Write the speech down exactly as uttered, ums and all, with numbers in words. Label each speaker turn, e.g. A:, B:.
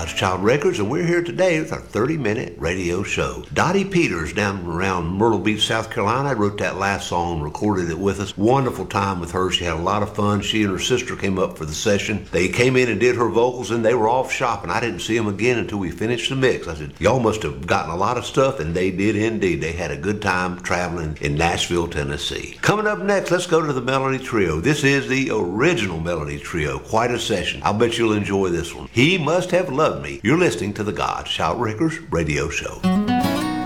A: God's Child Records, and we're here today with our thirty-minute radio show. Dottie Peters down around Myrtle Beach, South Carolina, wrote that last song, recorded it with us. Wonderful time with her. She had a lot of fun. She and her sister came up for the session. They came in and did her vocals, and they were off shopping. I didn't see them again until we finished the mix. I said, y'all must have gotten a lot of stuff, and they did indeed. They had a good time traveling in Nashville, Tennessee. Coming up next, let's go to the Melody Trio. This is the original Melody Trio. Quite a session. I'll bet you'll enjoy this one. He Must Have Loved Me. You're listening to the God's Child Records radio show.